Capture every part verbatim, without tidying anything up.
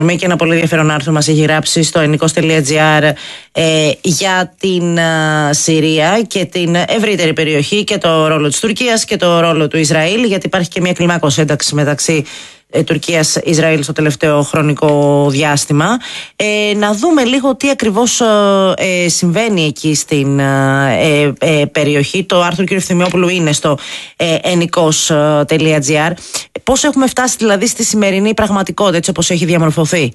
Και ένα πολύ ενδιαφέρον άρθρο μας έχει γράψει στο ενικός τελεία τζι άρ ε, για την ε, Συρία και την ευρύτερη περιοχή και το ρόλο της Τουρκίας και το ρόλο του Ισραήλ, γιατί υπάρχει και μια κλιμάκωση ένταξη μεταξύ ε, Τουρκίας-Ισραήλ στο τελευταίο χρονικό διάστημα. Ε, να δούμε λίγο τι ακριβώς ε, συμβαίνει εκεί στην ε, ε, περιοχή. Το άρθρο του κ. Ευθυμιόπουλου είναι στο ε, ενικός τελεία τζι άρ. Πώς έχουμε φτάσει δηλαδή στη σημερινή πραγματικότητα, έτσι όπως έχει διαμορφωθεί?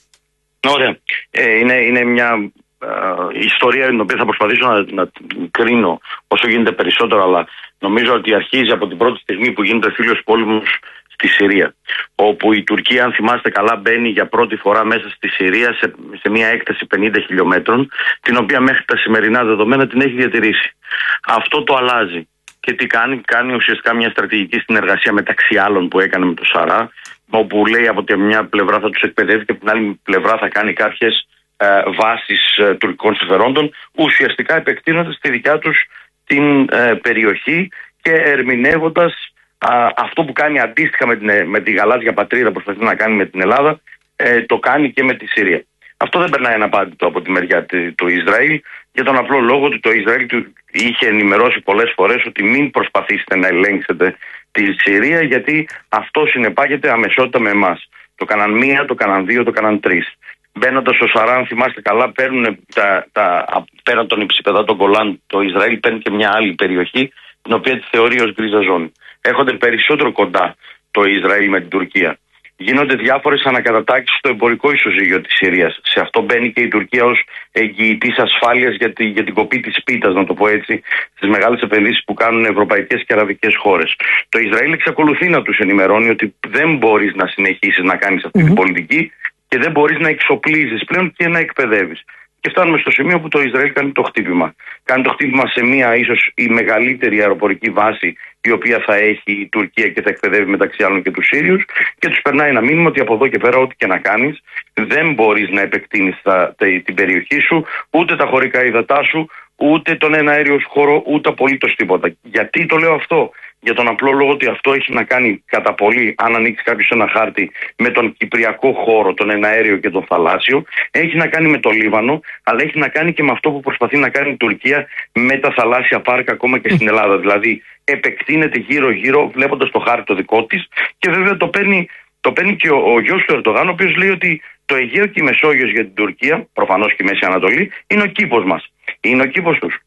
Ωραία. Ε, είναι, είναι μια ε, ιστορία την οποία θα προσπαθήσω να, να κρίνω όσο γίνεται περισσότερο, αλλά νομίζω ότι αρχίζει από την πρώτη στιγμή που γίνεται φίλος πόλεμος στη Συρία, όπου η Τουρκία, αν θυμάστε καλά, μπαίνει για πρώτη φορά μέσα στη Συρία σε, σε μια έκταση πενήντα χιλιόμετρων, την οποία μέχρι τα σημερινά δεδομένα την έχει διατηρήσει. Αυτό το αλλάζει. Και τι κάνει? Κάνει ουσιαστικά μια στρατηγική συνεργασία μεταξύ άλλων που έκανε με το Σαρά, όπου λέει από τη μια πλευρά θα τους εκπαιδεύει και από την άλλη πλευρά θα κάνει κάποιες ε, βάσεις ε, τουρκικών συμφερόντων, ουσιαστικά επεκτείνοντας τη δικιά τους την ε, περιοχή και ερμηνεύοντας α, αυτό που κάνει αντίστοιχα με, την, με τη γαλάζια πατρίδα που προσπαθεί να κάνει με την Ελλάδα, ε, το κάνει και με τη Συρία. Αυτό δεν περνάει αναπάντητο από τη μεριά του Ισραήλ, για τον απλό λόγο ότι το Ισραήλ του είχε ενημερώσει πολλές φορές ότι μην προσπαθήσετε να ελέγξετε τη Συρία, γιατί αυτό συνεπάγεται αμεσότητα με εμάς. Το κάναν μία, το κάναν δύο, το κάναν τρεις. Μπαίνοντας στο Σαρά, αν θυμάστε καλά, παίρνουν τα, τα, πέραν των υψηπεδών των Γκολάν, το Ισραήλ παίρνει και μια άλλη περιοχή, την οποία τη θεωρεί ως γκρίζα ζώνη. Έρχονται περισσότερο κοντά το Ισραήλ με την Τουρκία. Γίνονται διάφορες ανακατατάξεις στο εμπορικό ισοζύγιο της Συρίας. Σε αυτό μπαίνει και η Τουρκία ως εγγυητής ασφάλειας για, τη, για την κοπή της πίτας, να το πω έτσι, στις μεγάλες επενδύσεις που κάνουν ευρωπαϊκές και αραβικές χώρες. Το Ισραήλ εξακολουθεί να τους ενημερώνει ότι δεν μπορείς να συνεχίσεις να κάνεις αυτή mm-hmm. την πολιτική και δεν μπορείς να εξοπλίζεις πλέον και να εκπαιδεύεις. Και φτάνουμε στο σημείο που το Ισραήλ κάνει το χτύπημα. Κάνει το χτύπημα σε μία ίσως η μεγαλύτερη αεροπορική βάση η οποία θα έχει η Τουρκία και θα εκπαιδεύει μεταξύ άλλων και τους Σύριους, και τους περνάει ένα μήνυμα ότι από εδώ και πέρα ό,τι και να κάνεις δεν μπορείς να επεκτείνεις τα, τα, την περιοχή σου, ούτε τα χωρικά υδατά σου, ούτε τον εναέριο χώρο, ούτε απολύτως τίποτα. Γιατί το λέω αυτό? Για τον απλό λόγο ότι αυτό έχει να κάνει κατά πολύ, αν ανοίξει κάποιος ένα χάρτη, με τον κυπριακό χώρο, τον εναέριο και τον θαλάσσιο. Έχει να κάνει με το Λίβανο, αλλά έχει να κάνει και με αυτό που προσπαθεί να κάνει η Τουρκία με τα θαλάσσια πάρκα ακόμα και στην Ελλάδα. Δηλαδή επεκτείνεται γύρω-γύρω, βλέποντας το χάρτη το δικό της, και βέβαια το παίρνει, το παίρνει και ο, ο γιος του Ερντογάν, ο οποίος λέει ότι το Αιγαίο και η Μεσόγειος για την Τουρκία, προφανώς και η Μέση Ανατολή, είναι ο κήπος μας. Είναι ο κήπος τους.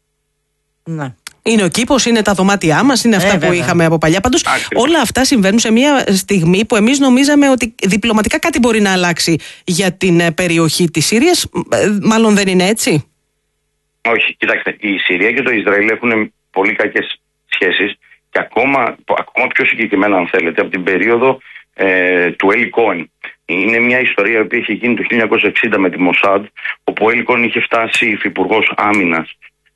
Ναι. Είναι ο κήπος, είναι τα δωμάτια μας, είναι αυτά ε, που είχαμε από παλιά. Πάντως, όλα αυτά συμβαίνουν σε μια στιγμή που εμείς νομίζαμε ότι διπλωματικά κάτι μπορεί να αλλάξει για την περιοχή της Συρίας. Μάλλον δεν είναι έτσι. Όχι, κοιτάξτε, η Συρία και το Ισραήλ έχουν πολύ κακές σχέσεις, και ακόμα, ακόμα πιο συγκεκριμένα, αν θέλετε, από την περίοδο ε, του Έλλη Κόεν. Είναι μια ιστορία που είχε γίνει το χίλια εννιακόσια εξήντα με τη Μοσάντ, όπου ο Έλλη Κόεν είχε φτάσει υφυπουργός άμυνας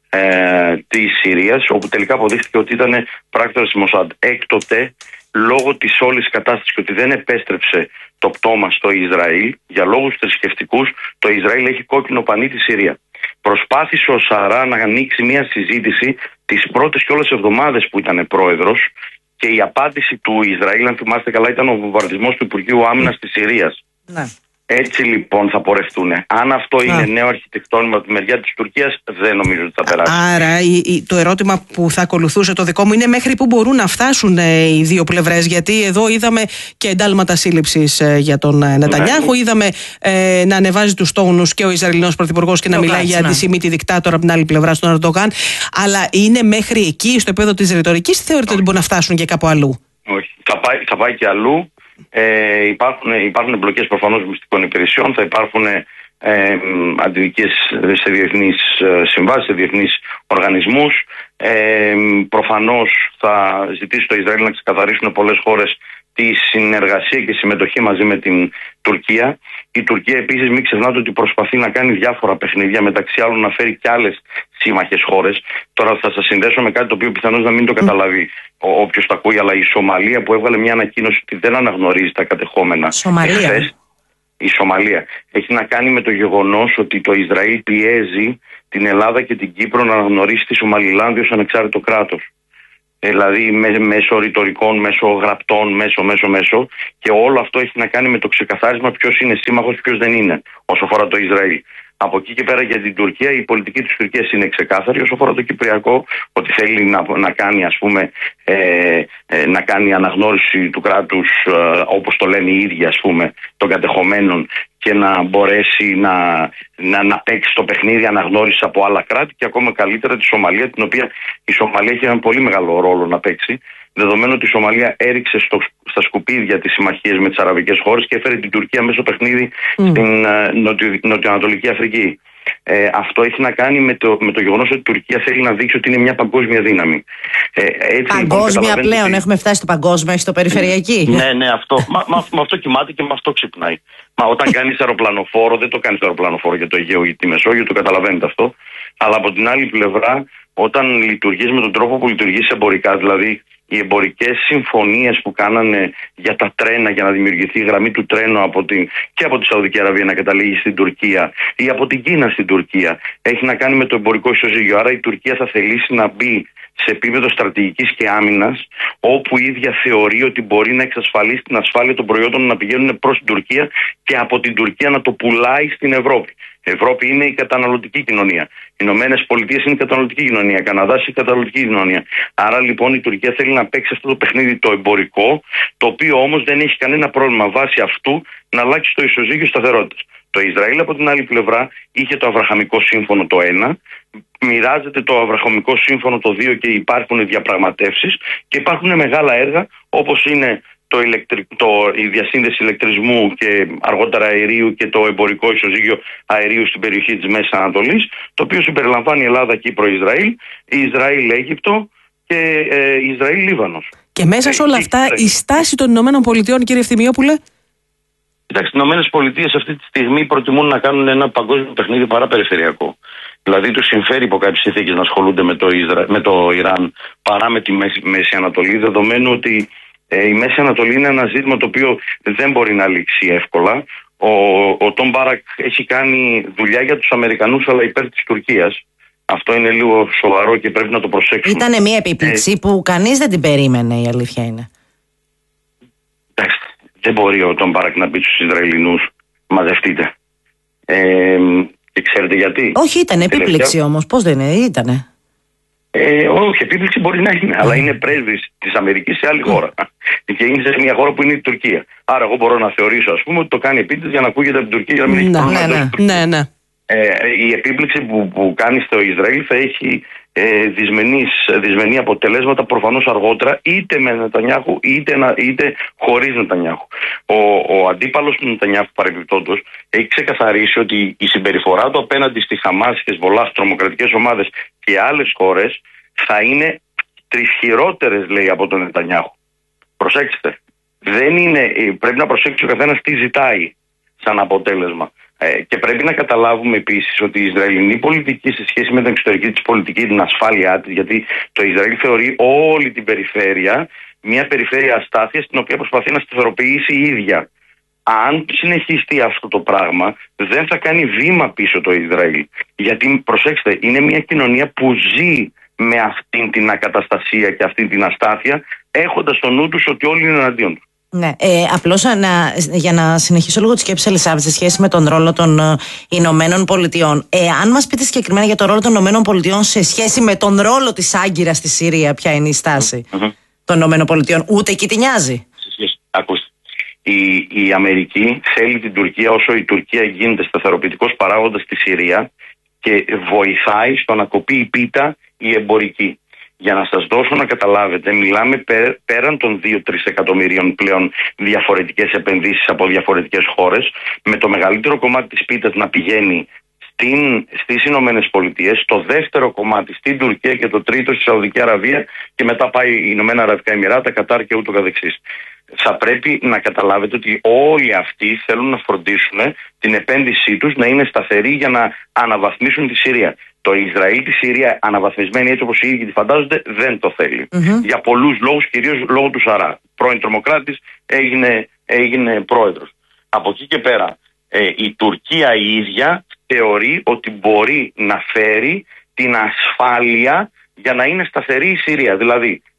Ε, της Συρίας, όπου τελικά αποδείχθηκε ότι ήταν πράκτορας της Μοσάντ. Έκτοτε, λόγω της όλης κατάστασης και ότι δεν επέστρεψε το πτώμα στο Ισραήλ, για λόγους θρησκευτικούς, το Ισραήλ έχει κόκκινο πανί τη Συρία. Προσπάθησε ο Σαρά να ανοίξει μια συζήτηση τις πρώτες και όλες εβδομάδες που ήταν πρόεδρος, και η απάντηση του Ισραήλ, αν θυμάστε καλά, ήταν ο βομβαρδισμός του Υπουργείου Άμυνας της Συρίας. Ναι. Έτσι λοιπόν θα πορευτούν. Αν αυτό είναι yeah. νέο αρχιτεκτόνημα από τη μεριά της Τουρκίας, δεν νομίζω ότι θα περάσει. Άρα η, η, το ερώτημα που θα ακολουθούσε το δικό μου είναι μέχρι πού μπορούν να φτάσουν ε, οι δύο πλευρές. Γιατί εδώ είδαμε και εντάλματα σύλληψης ε, για τον ε, Νετανιάχου. Yeah. Είδαμε ε, να ανεβάζει τους τόνους και ο Ισραηλινός πρωθυπουργός και να μιλάει για αντισημίτη δικτάτορα από την άλλη πλευρά, στον Ερντογάν. Αλλά είναι μέχρι εκεί, στο επίπεδο της ρητορικής, θεωρείτε ότι μπορούν να φτάσουν και κάπου αλλού? Όχι. Θα πάει, θα πάει και αλλού. Ε, υπάρχουν, υπάρχουν εμπλοκές προφανώς μυστικών υπηρεσιών, θα υπάρχουν ε, αντιδικές σε διεθνείς συμβάσεις, σε διεθνείς οργανισμούς. Ε, προφανώς θα ζητήσει το Ισραήλ να ξεκαθαρίσουν πολλές χώρες τη συνεργασία και συμμετοχή μαζί με την Τουρκία. Η Τουρκία επίσης, μην ξεχνάτε ότι προσπαθεί να κάνει διάφορα παιχνίδια, μεταξύ άλλων να φέρει και άλλες σύμμαχες χώρες. Τώρα θα σας συνδέσω με κάτι το οποίο πιθανώς να μην το καταλάβει όποιος το ακούει, αλλά η Σομαλία, που έβγαλε μια ανακοίνωση ότι δεν αναγνωρίζει τα κατεχόμενα. Σομαλία. Εχθές, η Σομαλία έχει να κάνει με το γεγονός ότι το Ισραήλ πιέζει την Ελλάδα και την Κύπρο να αναγνωρίσει τη Σομαλιλάνδη ως ανεξάρτητο κράτος. δηλαδή μέσω ρητορικών, μέσω γραπτών, μέσω, μέσω, μέσω, και όλο αυτό έχει να κάνει με το ξεκαθάρισμα ποιος είναι σύμμαχος, ποιος δεν είναι, όσο αφορά το Ισραήλ. Από εκεί και πέρα για την Τουρκία, η πολιτική της Τουρκίας είναι ξεκάθαρη όσο αφορά το Κυπριακό, ότι θέλει να, να, κάνει, ας πούμε, ε, ε, να κάνει αναγνώριση του κράτους, ε, όπως το λένε οι ίδιοι, ας πούμε, των κατεχομένων, και να μπορέσει να, να, να παίξει το παιχνίδι αναγνώριση από άλλα κράτη, και ακόμα καλύτερα τη Σομαλία, την οποία η Σομαλία έχει έναν πολύ μεγάλο ρόλο να παίξει, δεδομένου ότι η Σομαλία έριξε στο, στα σκουπίδια τις συμμαχίες με τις αραβικές χώρες και έφερε την Τουρκία μέσω παιχνίδι mm. στην uh, νοτιο, νοτιοανατολική Αφρική. Ε, αυτό έχει να κάνει με το, με το γεγονός ότι η Τουρκία θέλει να δείξει ότι είναι μια παγκόσμια δύναμη. Ε, έτσι, παγκόσμια λοιπόν, πλέον, ότι... έχουμε φτάσει στο παγκόσμιο, έχει στο περιφερειακή. Ναι, ναι, αυτό. μα, μα, με αυτό κοιμάται και με αυτό ξυπνάει. Μα όταν κάνεις αεροπλανοφόρο, δεν το κάνεις το αεροπλανοφόρο για το Αιγαίο ή τη Μεσόγειο, το καταλαβαίνετε αυτό. Αλλά από την άλλη πλευρά, όταν λειτουργείς με τον τρόπο που λειτουργείς εμπορικά, δηλαδή οι εμπορικές συμφωνίες που κάνανε για τα τρένα, για να δημιουργηθεί η γραμμή του τρένου από την, και από τη Σαουδική Αραβία να καταλήγει στην Τουρκία, ή από την Κίνα στην Τουρκία, έχει να κάνει με το εμπορικό ισοζύγιο. Άρα η Τουρκία θα θελήσει να μπει σε επίπεδο στρατηγικής και άμυνας, όπου η ίδια θεωρεί ότι μπορεί να εξασφαλίσει την ασφάλεια των προϊόντων να πηγαίνουν προς την Τουρκία και από την Τουρκία να το πουλάει στην Ευρώπη. Η Ευρώπη είναι η καταναλωτική κοινωνία. Οι Ηνωμένες Πολιτείες είναι η καταναλωτική κοινωνία. Η Καναδάς είναι η καταναλωτική κοινωνία. Άρα λοιπόν η Τουρκία θέλει να παίξει αυτό το παιχνίδι το εμπορικό, το οποίο όμως δεν έχει κανένα πρόβλημα βάσει αυτού να αλλάξει το ισοζύγιο σταθερότητας. Το Ισραήλ από την άλλη πλευρά είχε το Αβραχαμικό Σύμφωνο το ένα, μοιράζεται το Αβραχαμικό Σύμφωνο το δύο και υπάρχουν διαπραγματεύσεις, και υπάρχουν μεγάλα έργα όπως είναι το ηλεκτρι... το... η διασύνδεση ηλεκτρισμού και αργότερα αερίου και το εμπορικό ισοζύγιο αερίου στην περιοχή της Μέσης Ανατολής, το οποίο συμπεριλαμβάνει Ελλάδα, Κύπρο, Ισραήλ, Ισραήλ, Αίγυπτο και ε, Ισραήλ, Λίβανος. Και μέσα σε όλα αυτά η στάση των Ηνωμένων Πολιτειών, κύριε Ευθυμιόπουλε? Κοιτάξτε, οι Ηνωμένες Πολιτείες αυτή τη στιγμή προτιμούν να κάνουν ένα παγκόσμιο παιχνίδι παρά περιφερειακό. Δηλαδή τους συμφέρει υπό κάποιες συνθήκες να ασχολούνται με το, Ισρα... με το Ιράν παρά με τη Μέση, Μέση Ανατολή, δεδομένου ότι ε, η Μέση Ανατολή είναι ένα ζήτημα το οποίο δεν μπορεί να λήξει εύκολα. Ο, ο Τον Μπάρακ έχει κάνει δουλειά για τους Αμερικανούς αλλά υπέρ της Τουρκίας. Αυτό είναι λίγο σοβαρό και πρέπει να το προσέξουμε. Ήτανε μια επίπληξη ε... που κανείς δεν την περίμενε, η αλήθεια είναι. Εντάξει, δεν μπορεί ο Τον Μπάρακ να πει στους Ισραηλινούς μαζευτείτε. Ε, και ξέρετε γιατί? Όχι, ήταν επίπληξη όμως. Πώς δεν είναι, ήτανε. Ε, όχι, επίπληξη μπορεί να είναι, αλλά είναι πρέσβης της Αμερικής σε άλλη χώρα. Και είναι σε μια χώρα που είναι η Τουρκία. Άρα, εγώ μπορώ να θεωρήσω, ας πούμε, ότι το κάνει επίτηδες για να ακούγεται από την Τουρκία, για να μην έχει πρόβλημα. Ναι, ναι, ναι, ναι. Ε, η επίπληξη που, που κάνει στο Ισραήλ θα έχει ε, δυσμενείς, δυσμενή αποτελέσματα προφανώς αργότερα, είτε με Νετανιάχου είτε, είτε χωρίς Νετανιάχου. Ο, ο αντίπαλος του Νετανιάχου, παρεμπιπτόντως, έχει ξεκαθαρίσει ότι η συμπεριφορά του απέναντι στη Χαμάς, Χεσβολάχ, τρομοκρατικές ομάδες και άλλες χώρες θα είναι τρισχυρότερες, λέει, από τον Νετανιάχου. Προσέξτε. Δεν είναι, πρέπει να προσέξει ο καθένας τι ζητάει σαν αποτέλεσμα. Ε, και πρέπει να καταλάβουμε επίσης ότι η Ισραηλινή πολιτική σε σχέση με την εξωτερική της πολιτική, την ασφάλειά της, γιατί το Ισραήλ θεωρεί όλη την περιφέρεια μια περιφέρεια αστάθειας, την οποία προσπαθεί να σταθεροποιήσει η ίδια. Αν συνεχιστεί αυτό το πράγμα, δεν θα κάνει βήμα πίσω το Ισραήλ. Γιατί, προσέξτε, είναι μια κοινωνία που ζει με αυτήν την ακαταστασία και αυτήν την αστάθεια, έχοντας στο νου τους ότι όλοι είναι εναντίον τους. Ναι, ε, απλώς να, για να συνεχίσω λίγο τη σκέψη, Ελισάβετ, σε σχέση με τον ρόλο των ε, Ηνωμένων Πολιτειών. Ε, αν μας πείτε συγκεκριμένα για τον ρόλο των Ηνωμένων Πολιτειών σε σχέση με τον ρόλο της Άγκυρας στη Συρία, ποια είναι η στάση mm-hmm. των Ηνωμένων Πολιτειών, ούτε εκεί τη νοιάζει. Ακούστε. Η, η Αμερική θέλει την Τουρκία όσο η Τουρκία γίνεται σταθεροποιητικός παράγοντας στη Συρία και βοηθάει στο να κοπεί η πίτα η εμπορική. Για να σας δώσω να καταλάβετε, μιλάμε πέ, πέραν των δύο με τρία εκατομμυρίων πλέον διαφορετικές επενδύσεις από διαφορετικές χώρες, με το μεγαλύτερο κομμάτι της πίτας να πηγαίνει στην, στις Ηνωμένες Πολιτείες, το δεύτερο κομμάτι στην Τουρκία και το τρίτο στη Σαουδική Αραβία, και μετά πάει οι Ηνωμένα Αραβικά Εμιράτα, Κατάρ και ούτω καθεξής. Θα πρέπει να καταλάβετε ότι όλοι αυτοί θέλουν να φροντίσουν την επένδυσή τους να είναι σταθερή για να αναβαθμίσουν τη Συρία. Το Ισραήλ τη Συρία αναβαθμισμένη έτσι όπως οι ίδιοι τη φαντάζονται δεν το θέλει. Mm-hmm. Για πολλούς λόγους, κυρίως λόγω του Σαρά. Πρώην τρομοκράτης, έγινε, έγινε πρόεδρος. Από εκεί και πέρα ε, η Τουρκία η ίδια θεωρεί ότι μπορεί να φέρει την ασφάλεια για να είναι σταθερή η Συρία. Δηλαδή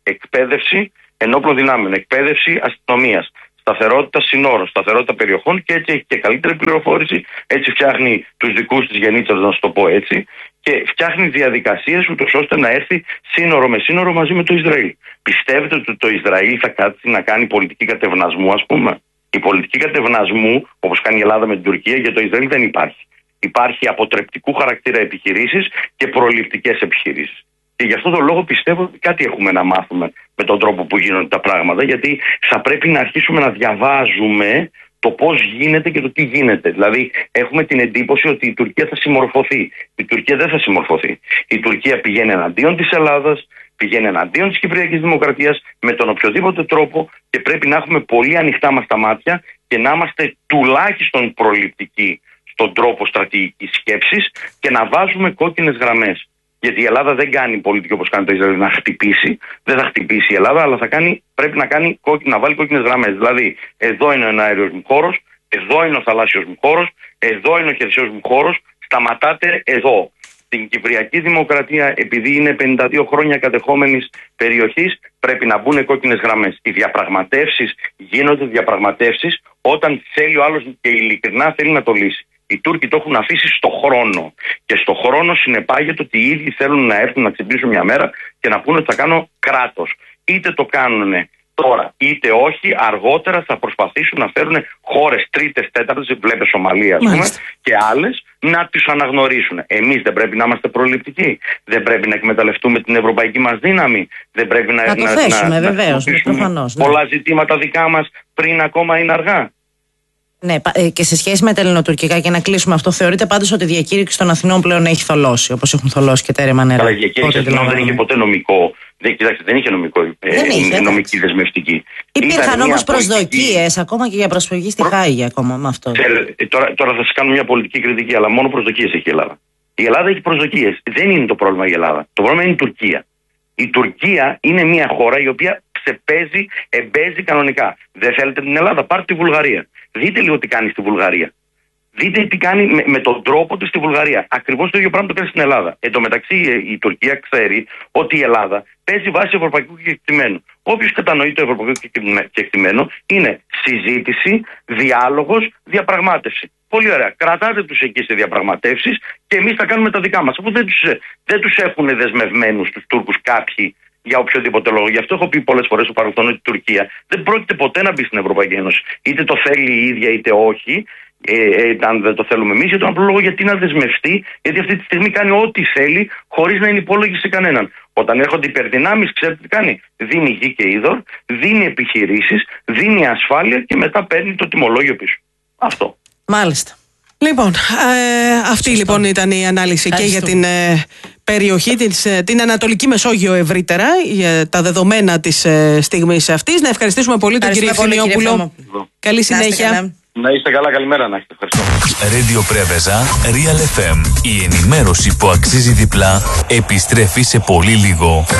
εκπαίδευση ενόπλων δυνάμεων, εκπαίδευση αστυνομίας, σταθερότητα συνόρων, σταθερότητα περιοχών και έτσι έχει και καλύτερη πληροφόρηση. Έτσι φτιάχνει τους δικούς της γεννήτρες, να σου το πω έτσι, και φτιάχνει διαδικασίες ούτως ώστε να έρθει σύνορο με σύνορο μαζί με το Ισραήλ. Πιστεύετε ότι το Ισραήλ θα κάτσει να κάνει πολιτική κατευνασμού, ας πούμε? Η πολιτική κατευνασμού, όπως κάνει η Ελλάδα με την Τουρκία, για το Ισραήλ δεν υπάρχει. Υπάρχει αποτρεπτικού χαρακτήρα επιχειρήσεις και προληπτικές επιχειρήσεις. Και γι' αυτό τον λόγο πιστεύω ότι κάτι έχουμε να μάθουμε με τον τρόπο που γίνονται τα πράγματα, γιατί θα πρέπει να αρχίσουμε να διαβάζουμε το πώς γίνεται και το τι γίνεται. Δηλαδή, έχουμε την εντύπωση ότι η Τουρκία θα συμμορφωθεί. Η Τουρκία δεν θα συμμορφωθεί. Η Τουρκία πηγαίνει εναντίον της Ελλάδας, πηγαίνει εναντίον της Κυπριακής Δημοκρατίας με τον οποιοδήποτε τρόπο, και πρέπει να έχουμε πολύ ανοιχτά μας τα μάτια και να είμαστε τουλάχιστον προληπτικοί στον τρόπο στρατηγικής σκέψης και να βάζουμε κόκκινες γραμμές. Γιατί η Ελλάδα δεν κάνει πολιτική όπως κάνει το Ισραήλ να χτυπήσει. Δεν θα χτυπήσει η Ελλάδα, αλλά θα κάνει, πρέπει να, κάνει, να βάλει κόκκινες γραμμές. Δηλαδή, εδώ είναι ο εναέριος μου χώρος, εδώ είναι ο θαλάσσιος μου χώρος, εδώ είναι ο χερσαίος μου χώρος. Σταματάτε εδώ. Στην Κυπριακή Δημοκρατία, επειδή είναι πενήντα δύο χρόνια κατεχόμενης περιοχής, πρέπει να μπουν κόκκινες γραμμές. Οι διαπραγματεύσεις γίνονται διαπραγματεύσεις όταν θέλει ο άλλος και ειλικρινά θέλει να το λύσει. Οι Τούρκοι το έχουν αφήσει στο χρόνο. Και στο χρόνο συνεπάγεται ότι οι ίδιοι θέλουν να έρθουν να ξυπνήσουν μια μέρα και να πούνε ότι θα κάνω κράτος. Είτε το κάνουν τώρα, είτε όχι, αργότερα θα προσπαθήσουν να φέρουν χώρες τρίτες, τέταρτες, βλέπε Σομαλία, ας πούμε, και άλλες, να τους αναγνωρίσουν. Εμείς δεν πρέπει να είμαστε προληπτικοί. Δεν πρέπει να εκμεταλλευτούμε την ευρωπαϊκή μας δύναμη. Δεν πρέπει να, να το να, θέσουμε, να, βεβαίως, να προφανώς, ναι. πολλά ζητήματα δικά μας πριν ακόμα είναι αργά. Ναι, και σε σχέση με τα ελληνοτουρκικά, και να κλείσουμε αυτό, θεωρείτε πάντως ότι η διακήρυξη των Αθηνών πλέον έχει θολώσει, όπως έχουν θολώσει και τέρεμα νερά? Αλλά η διακήρυξη των Αθηνών δεν είχε ποτέ νομικό. Δεν, κοιτάξτε, δεν είχε νομικό, δεν είχε, νομική δεσμευτική. Υπήρχαν όμως προσδοκίες, ακόμα και για προσφυγή στη Προ... Χάγη, ακόμα με αυτό. Ξέρετε, τώρα, τώρα θα σας κάνω μια πολιτική κριτική, αλλά μόνο προσδοκίες έχει η Ελλάδα. Η Ελλάδα έχει προσδοκίες. Δεν είναι το πρόβλημα η Ελλάδα. Το πρόβλημα είναι η Τουρκία. Η Τουρκία είναι μια χώρα η οποία ξεπέζει, εμπέζει κανονικά. Δεν θέλετε την Ελλάδα? Πάρτε τη Βουλγαρία. Δείτε λίγο τι κάνει στη Βουλγαρία. Δείτε τι κάνει με, με τον τρόπο της στη Βουλγαρία. Ακριβώς το ίδιο πράγμα το κάνει στην Ελλάδα. Εν τω μεταξύ η, η Τουρκία ξέρει ότι η Ελλάδα παίζει βάση ευρωπαϊκού κεκτημένου. Όποιος κατανοεί το ευρωπαϊκό κεκτημένο είναι συζήτηση, διάλογος, διαπραγμάτευση. Πολύ ωραία. Κρατάτε τους εκεί σε διαπραγματεύσεις και εμείς θα κάνουμε τα δικά μας. Αφού δεν τους, δεν τους έχουν δεσμευμένους τους Τούρκους κάποιοι για οποιοδήποτε λόγο. Γι' αυτό έχω πει πολλές φορές στο παρελθόν ότι η Τουρκία δεν πρόκειται ποτέ να μπει στην Ευρωπαϊκή Ένωση. Είτε το θέλει η ίδια είτε όχι, ε, ε, αν δεν το θέλουμε εμείς, για τον απλό λόγο γιατί να δεσμευτεί, γιατί αυτή τη στιγμή κάνει ό,τι θέλει χωρίς να είναι υπόλογη σε κανέναν. Όταν έρχονται υπερδυνάμεις, ξέρετε τι κάνει? Δίνει γη και είδωρ, δίνει επιχειρήσεις, δίνει ασφάλεια και μετά παίρνει το τιμολόγιο πίσω. Αυτό. Μάλιστα. Λοιπόν, ε, αυτή Σωστό. λοιπόν ήταν η ανάλυση και για την ε, περιοχή, της, την Ανατολική Μεσόγειο ευρύτερα, για τα δεδομένα της ε, στιγμής αυτής. Να ευχαριστήσουμε πολύ τον κύριο Ευθυμιόπουλο. Καλή συνέχεια. Να είστε καλά, καλημέρα να έχετε. Ευχαριστώ. Radio Πρέβεζα, Real εφ εμ. Η ενημέρωση που αξίζει διπλά επιστρέφει σε πολύ λίγο.